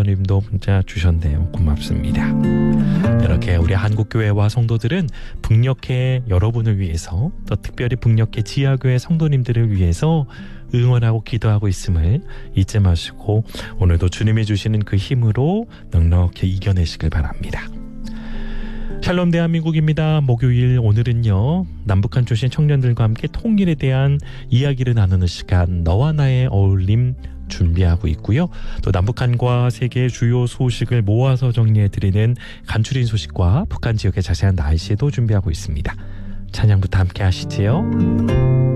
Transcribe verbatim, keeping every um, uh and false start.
장로님도 문자 주셨네요. 고맙습니다. 이렇게 우리 한국교회와 성도들은 북녘의 여러분을 위해서, 또 특별히 북녘의 지하교회 성도님들을 위해서 응원하고 기도하고 있음을 잊지 마시고 오늘도 주님이 주시는 그 힘으로 넉넉히 이겨내시길 바랍니다. 샬롬 대한민국입니다. 목요일 오늘은요, 남북한 출신 청년들과 함께 통일에 대한 이야기를 나누는 시간, 너와 나의 어울림 준비하고 있고요. 또 남북한과 세계의 주요 소식을 모아서 정리해드리는 간추린 소식과 북한 지역의 자세한 날씨도 준비하고 있습니다. 찬양부터 함께 하시지요.